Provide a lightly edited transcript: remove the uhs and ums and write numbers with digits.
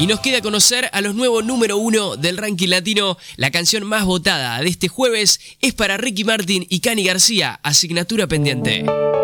Y nos queda conocer a los nuevos número 1 del ranking latino. La canción más votada de este jueves es para Ricky Martin y Cani García, Asignatura Pendiente.